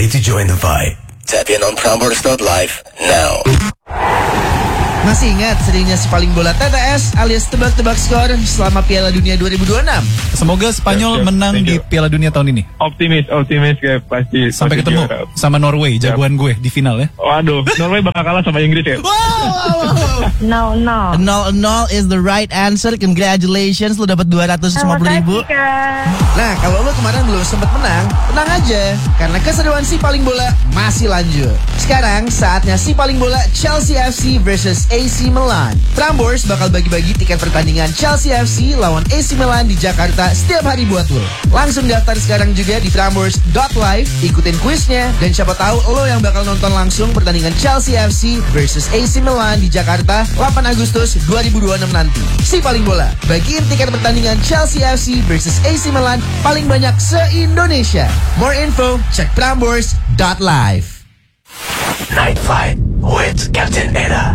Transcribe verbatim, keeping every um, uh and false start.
Ready to join the fight? Tap in on Prambors dot live now. Masih ingat seringnya si paling bola T T S alias tebak-tebak skor selama Piala Dunia dua ribu dua puluh enam? Semoga Spanyol Siap, siap. menang Thank di you. Piala Dunia tahun ini. Optimis, optimis kayak pasti. Sampai pasti ketemu juara. sama Norway, jagoan gue di final ya. Waduh, Norway bakal kalah sama Inggris ya. No, no. nol nol is the right answer. Congratulations, lu dapat dua ratus lima puluh ribu. Nah, kalau lu kemarin belum sempat menang, tenang aja, karena keseruan si paling bola masih lanjut. Sekarang saatnya si paling bola Chelsea F C versus A C Milan. Prambors bakal bagi-bagi tiket pertandingan Chelsea F C lawan A C Milan di Jakarta setiap hari buat lo. Langsung daftar sekarang juga di Prambors dot live, ikutin kuisnya, dan siapa tahu lo yang bakal nonton langsung pertandingan Chelsea F C versus A C Milan di Jakarta delapan Agustus dua ribu dua puluh enam nanti. Si paling bola, bagiin tiket pertandingan Chelsea F C versus A C Milan paling banyak se-Indonesia. More info, cek Prambors dot live. Night Fight with Captain Era.